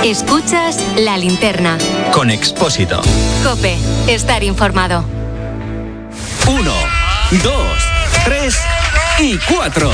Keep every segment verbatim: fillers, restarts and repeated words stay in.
Escuchas La Linterna. Con Expósito. COPE. Estar informado. Uno, dos, tres y cuatro.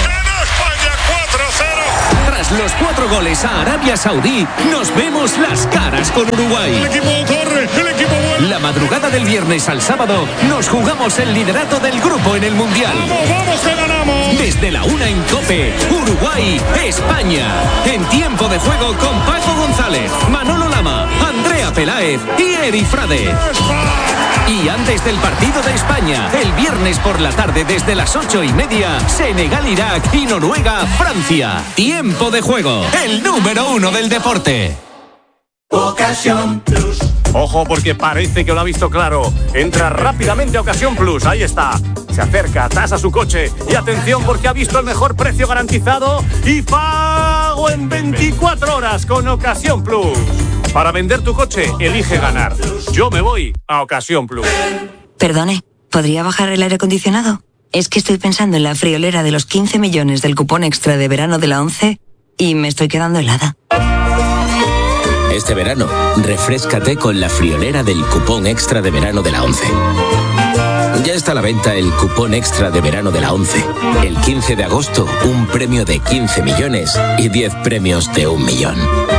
Tras los cuatro goles a Arabia Saudí, nos vemos las caras con Uruguay. El equipo corre, el equipo vuelve. La madrugada del viernes al sábado nos jugamos el liderato del grupo en el Mundial. ¡Vamos, vamos, que ganamos! Desde la una en COPE, Uruguay, España. En tiempo de juego con Paco González, Manolo Lama, Andrea Peláez y Eri Frade. Y antes del partido de España, el viernes por la tarde desde las ocho y media, Senegal-Irak y Noruega-Francia. Tiempo de juego, el número uno del deporte. Ocasión Plus. Ojo, porque parece que lo ha visto claro. Entra rápidamente a Ocasión Plus, ahí está. Se acerca, tasa su coche y atención porque ha visto el mejor precio garantizado y pago en veinticuatro horas con Ocasión Plus. Para vender tu coche, elige ganar. Yo me voy a Ocasión Plus. Perdone, ¿podría bajar el aire acondicionado? Es que estoy pensando en la friolera de los quince millones del cupón extra de verano de la ONCE y me estoy quedando helada. Este verano, refréscate con la friolera del cupón extra de verano de la ONCE. Ya está a la venta el cupón extra de verano de la ONCE. El quince de agosto, un premio de quince millones y diez premios de un millón.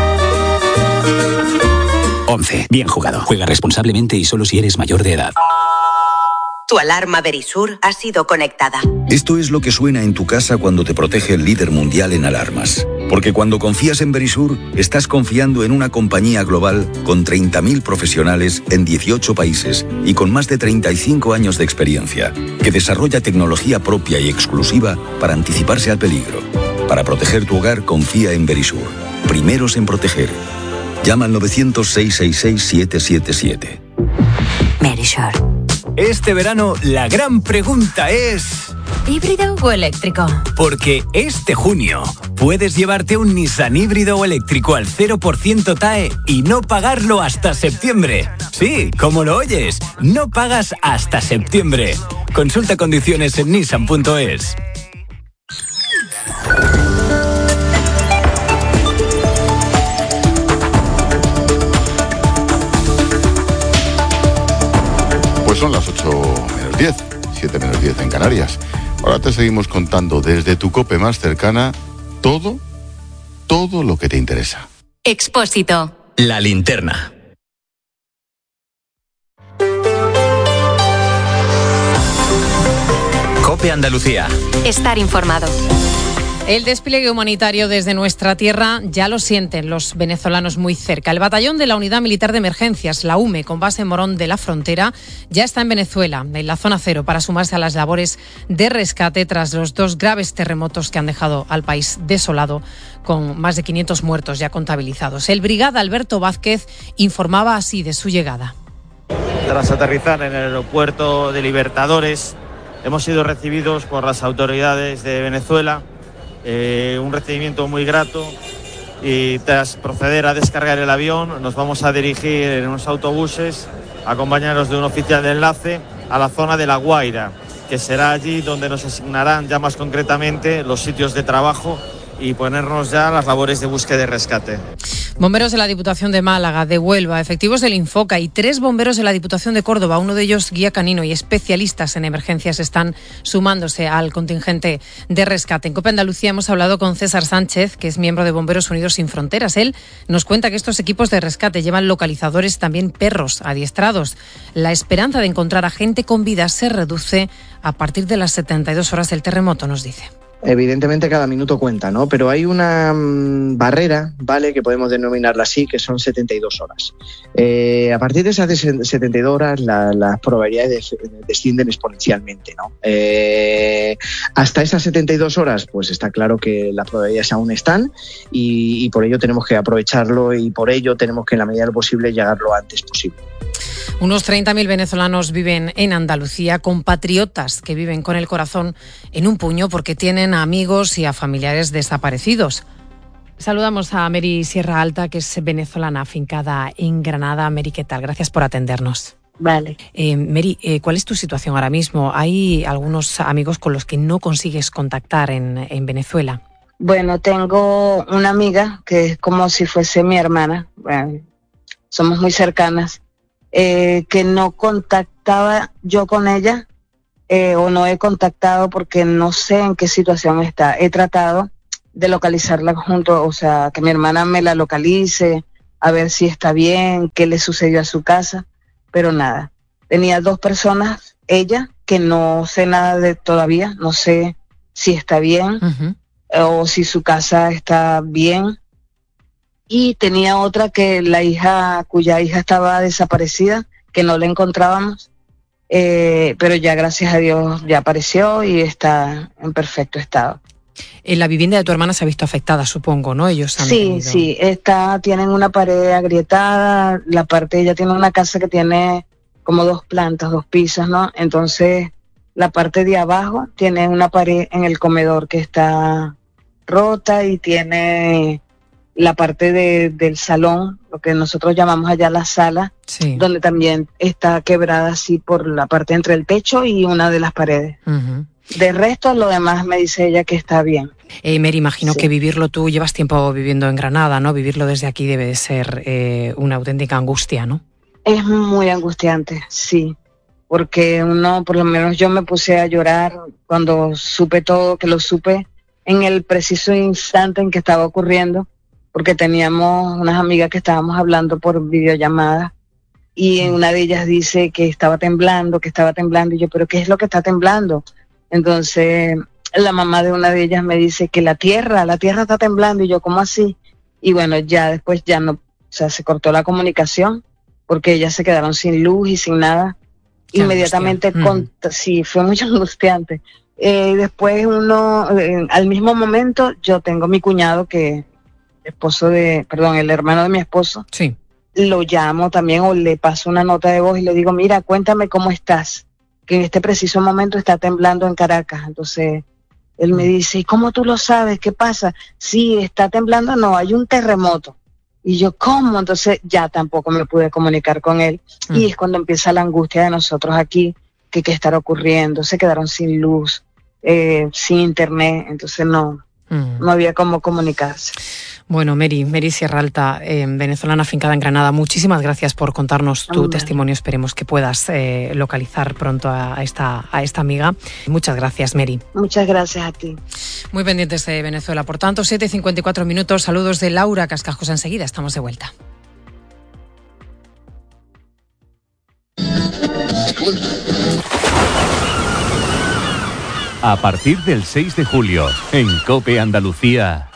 once. Bien jugado. Juega responsablemente y solo si eres mayor de edad. Tu alarma Verisur ha sido conectada. Esto es lo que suena en tu casa cuando te protege el líder mundial en alarmas. Porque cuando confías en Verisur, estás confiando en una compañía global con treinta mil profesionales en dieciocho países y con más de treinta y cinco años de experiencia, que desarrolla tecnología propia y exclusiva para anticiparse al peligro. Para proteger tu hogar, confía en Verisur. Primeros en proteger. Llama al nueve cero cero, seis seis seis, siete siete siete. Verisur. Este verano, la gran pregunta es... ¿híbrido o eléctrico? Porque este junio puedes llevarte un Nissan híbrido o eléctrico al cero por ciento T A E y no pagarlo hasta septiembre. Sí, como lo oyes, no pagas hasta septiembre. Consulta condiciones en nissan punto es. Pues son las ocho menos diez, siete menos diez en Canarias. Ahora te seguimos contando desde tu COPE más cercana todo, todo lo que te interesa. Expósito. La Linterna. COPE Andalucía. Estar informado. El despliegue humanitario desde nuestra tierra ya lo sienten los venezolanos muy cerca. El batallón de la Unidad Militar de Emergencias, la U M E, con base en Morón de la Frontera, ya está en Venezuela, en la zona cero, para sumarse a las labores de rescate tras los dos graves terremotos que han dejado al país desolado, con más de quinientos muertos ya contabilizados. El brigada Alberto Vázquez informaba así de su llegada. Tras aterrizar en el aeropuerto de Libertadores, hemos sido recibidos por las autoridades de Venezuela. Eh, un recibimiento muy grato y tras proceder a descargar el avión nos vamos a dirigir en unos autobuses acompañados de un oficial de enlace a la zona de La Guaira, que será allí donde nos asignarán ya más concretamente los sitios de trabajo y ponernos ya a las labores de búsqueda y rescate. Bomberos de la Diputación de Málaga, de Huelva, efectivos del Infoca y tres bomberos de la Diputación de Córdoba, uno de ellos guía canino y especialistas en emergencias, están sumándose al contingente de rescate. En COPE Andalucía hemos hablado con César Sánchez, que es miembro de Bomberos Unidos Sin Fronteras. Él nos cuenta que estos equipos de rescate llevan localizadores, también perros adiestrados. La esperanza de encontrar a gente con vida se reduce a partir de las setenta y dos horas del terremoto, nos dice. Evidentemente cada minuto cuenta, ¿no? Pero hay una mmm, barrera, ¿vale?, que podemos denominarla así, que son setenta y dos horas. Eh, a partir de esas setenta y dos horas la, las probabilidades descienden exponencialmente, ¿no? Eh, hasta esas setenta y dos horas, pues está claro que las probabilidades aún están y, y por ello tenemos que aprovecharlo y por ello tenemos que en la medida de lo posible llegar lo antes posible. Unos treinta mil venezolanos viven en Andalucía, compatriotas que viven con el corazón en un puño porque tienen a amigos y a familiares desaparecidos. Saludamos a Mary Sierra Alta, que es venezolana afincada en Granada. Mary, ¿qué tal? Gracias por atendernos. Vale. Eh, Mary, eh, ¿cuál es tu situación ahora mismo? ¿Hay algunos amigos con los que no consigues contactar en, en Venezuela? Bueno, tengo una amiga que es como si fuese mi hermana. bueno, somos muy cercanas, eh, que no contactaba yo con ella, eh, o no he contactado porque no sé en qué situación está. He tratado de localizarla junto, o sea, que mi hermana me la localice, a ver si está bien, qué le sucedió a su casa, pero nada. Tenía dos personas, ella, que no sé nada de todavía, no sé si está bien, uh-huh, o si su casa está bien. Y tenía otra que la hija, cuya hija estaba desaparecida, que no la encontrábamos, eh, pero ya gracias a Dios ya apareció y está en perfecto estado. En la vivienda de tu hermana se ha visto afectada, supongo, ¿no? Ellos han Sí, tenido... sí, está, tienen una pared agrietada, la parte, ella tiene una casa que tiene como dos plantas, dos pisos, ¿no? Entonces, la parte de abajo tiene una pared en el comedor que está rota y tiene la parte de, del salón, lo que nosotros llamamos allá la sala, sí, donde también está quebrada así por la parte entre el techo y una de las paredes. Uh-huh. De resto, lo demás me dice ella que está bien. Eh, Mary, imagino sí. que vivirlo, tú llevas tiempo viviendo en Granada, ¿no? Vivirlo desde aquí debe de ser eh, una auténtica angustia, ¿no? Es muy angustiante, sí, porque uno, por lo menos yo me puse a llorar cuando supe todo, que lo supe en el preciso instante en que estaba ocurriendo, porque teníamos unas amigas que estábamos hablando por videollamada y en una de ellas dice que estaba temblando, que estaba temblando, y yo, ¿pero qué es lo que está temblando? Entonces la mamá de una de ellas me dice que la tierra, la tierra está temblando, y yo, ¿cómo así? Y bueno, ya después ya no, o sea, se cortó la comunicación, porque ellas se quedaron sin luz y sin nada. Qué inmediatamente, con, mm. sí, fue muy angustiante. Eh, después uno, eh, al mismo momento, yo tengo mi cuñado que, esposo de, perdón, el hermano de mi esposo, sí, lo llamo también o le paso una nota de voz y le digo, mira, cuéntame cómo estás, que en este preciso momento está temblando en Caracas. Entonces él me dice, ¿y cómo tú lo sabes? ¿Qué pasa? Sí, está temblando, no, hay un terremoto. Y yo, ¿cómo? Entonces ya tampoco me pude comunicar con él. Mm. Y es cuando empieza la angustia de nosotros aquí, que qué estará ocurriendo. Se quedaron sin luz, eh, sin internet, entonces no, mm. no había cómo comunicarse. Bueno, Mary, Mary Sierra Alta, eh, venezolana afincada en Granada, muchísimas gracias por contarnos tu Hombre. testimonio. Esperemos que puedas eh, localizar pronto a, a, esta, a esta amiga. Muchas gracias, Mary. Muchas gracias a ti. Muy pendientes de Venezuela. Por tanto, siete y cincuenta y cuatro minutos. Saludos de Laura Cascajos. Enseguida estamos de vuelta. A partir del seis de julio, en COPE Andalucía...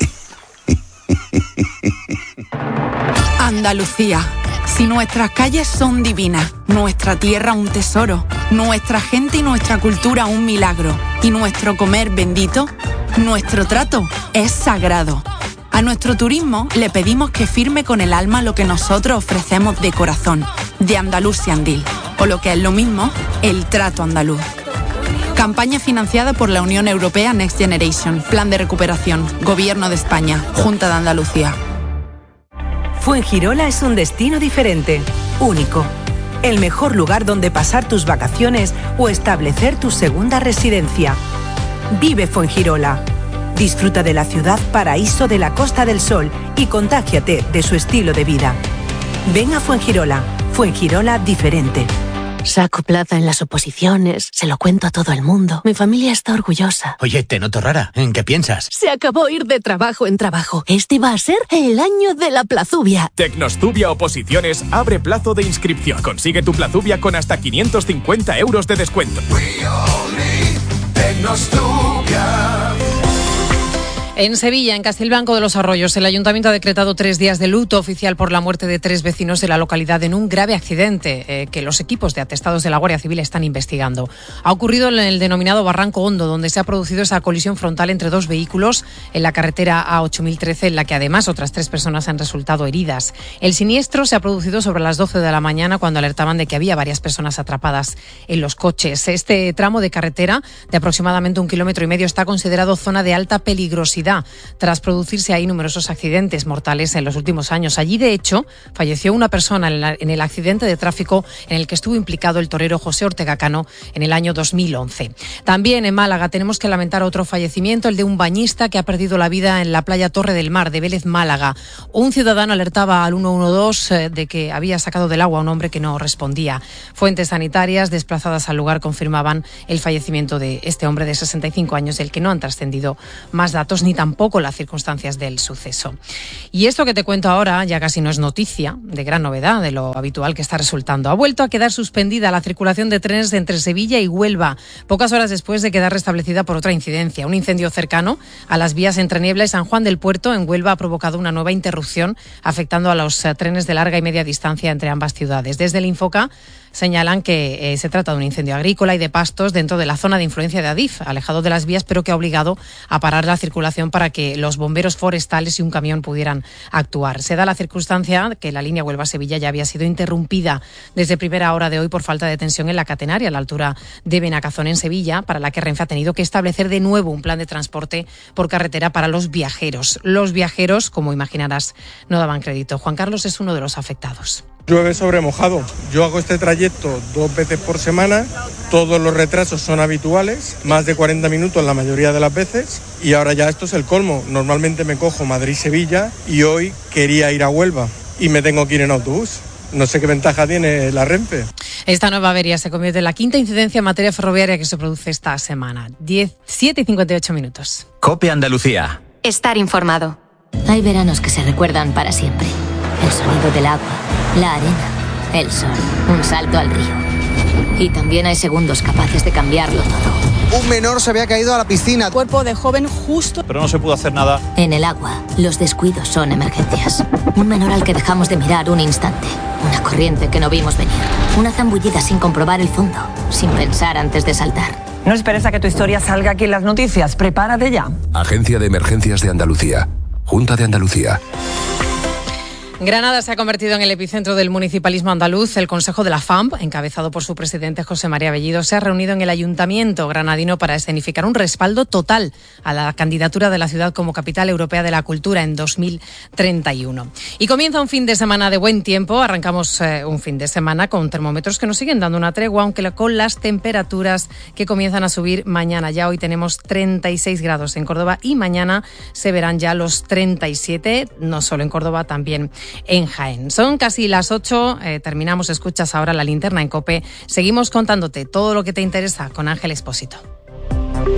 Andalucía. Si nuestras calles son divinas, nuestra tierra un tesoro, nuestra gente y nuestra cultura un milagro, y nuestro comer bendito, nuestro trato es sagrado. A nuestro turismo le pedimos que firme con el alma lo que nosotros ofrecemos de corazón, de Andalusiandil, o lo que es lo mismo, el trato andaluz. Campaña financiada por la Unión Europea Next Generation, Plan de Recuperación, Gobierno de España, Junta de Andalucía. Fuengirola es un destino diferente, único. El mejor lugar donde pasar tus vacaciones o establecer tu segunda residencia. Vive Fuengirola. Disfruta de la ciudad paraíso de la Costa del Sol y contágiate de su estilo de vida. Ven a Fuengirola. Fuengirola diferente. Saco plaza en las oposiciones, se lo cuento a todo el mundo. Mi familia está orgullosa. Oye, te noto rara. ¿En qué piensas? Se acabó ir de trabajo en trabajo. Este va a ser el año de la plazubia. Tecnostubia Oposiciones abre plazo de inscripción. Consigue tu plazubia con hasta quinientos cincuenta euros de descuento. Tecnostubia. En Sevilla, en Castilblanco de los Arroyos, el Ayuntamiento ha decretado tres días de luto oficial por la muerte de tres vecinos de la localidad en un grave accidente eh, que los equipos de atestados de la Guardia Civil están investigando. Ha ocurrido en el denominado Barranco Hondo, donde se ha producido esa colisión frontal entre dos vehículos en la carretera A ocho mil trece, en la que además otras tres personas han resultado heridas. El siniestro se ha producido sobre las doce de la mañana, cuando alertaban de que había varias personas atrapadas en los coches. Este tramo de carretera, de aproximadamente un kilómetro y medio, está considerado zona de alta peligrosidad localidad, tras producirse ahí numerosos accidentes mortales en los últimos años. Allí, de hecho, falleció una persona en, la, en el accidente de tráfico en el que estuvo implicado el torero José Ortega Cano en el año dos mil once. También en Málaga tenemos que lamentar otro fallecimiento, el de un bañista que ha perdido la vida en la playa Torre del Mar de Vélez, Málaga. Un ciudadano alertaba al uno uno dos eh, de que había sacado del agua a un hombre que no respondía. Fuentes sanitarias desplazadas al lugar confirmaban el fallecimiento de este hombre de sesenta y cinco años, del que no han trascendido más datos ni tampoco las circunstancias del suceso. Y esto que te cuento ahora ya casi no es noticia, de gran novedad, de lo habitual que está resultando. Ha vuelto a quedar suspendida la circulación de trenes entre Sevilla y Huelva, pocas horas después de quedar restablecida por otra incidencia. Un incendio cercano a las vías entre Niebla y San Juan del Puerto, en Huelva, ha provocado una nueva interrupción, afectando a los uh, trenes de larga y media distancia entre ambas ciudades. Desde el Infoca señalan que eh, se trata de un incendio agrícola y de pastos dentro de la zona de influencia de Adif, alejado de las vías, pero que ha obligado a parar la circulación para que los bomberos forestales y un camión pudieran actuar. Se da la circunstancia que la línea Huelva-Sevilla ya había sido interrumpida desde primera hora de hoy por falta de tensión en la catenaria a la altura de Benacazón, en Sevilla, para la que Renfe ha tenido que establecer de nuevo un plan de transporte por carretera para los viajeros. Los viajeros, como imaginarás, no daban crédito. Juan Carlos es uno de los afectados. Llueve sobre mojado. Yo hago este trayecto dos veces por semana. Todos los retrasos son habituales, más de cuarenta minutos la mayoría de las veces. Y ahora ya esto es el colmo. Normalmente me cojo Madrid-Sevilla y hoy quería ir a Huelva y me tengo que ir en autobús. No sé qué ventaja tiene la Renfe. Esta nueva avería se convierte en la quinta incidencia en materia ferroviaria que se produce esta semana. siete y cincuenta y ocho minutos. COPE Andalucía. Estar informado. Hay veranos que se recuerdan para siempre. El sonido del agua, la arena, el sol, un salto al río. Y también hay segundos capaces de cambiarlo todo. Un menor se había caído a la piscina. Cuerpo de joven justo. Pero no se pudo hacer nada. En el agua, los descuidos son emergencias. Un menor al que dejamos de mirar un instante. Una corriente que no vimos venir. Una zambullida sin comprobar el fondo, sin pensar antes de saltar. No esperes a que tu historia salga aquí en las noticias. Prepárate ya. Agencia de Emergencias de Andalucía. Junta de Andalucía. Granada se ha convertido en el epicentro del municipalismo andaluz. El Consejo de la F A M P, encabezado por su presidente José María Bellido, se ha reunido en el Ayuntamiento granadino para escenificar un respaldo total a la candidatura de la ciudad como capital europea de la cultura en dos mil treinta y uno. Y comienza un fin de semana de buen tiempo. Arrancamos eh, un fin de semana con termómetros que nos siguen dando una tregua, aunque con las temperaturas que comienzan a subir mañana. Ya hoy tenemos treinta y seis grados en Córdoba y mañana se verán ya los treinta y siete, no solo en Córdoba, también en Jaén. Son casi las ocho, eh, terminamos, escuchas ahora la linterna en COPE. Seguimos contándote todo lo que te interesa con Ángel Expósito.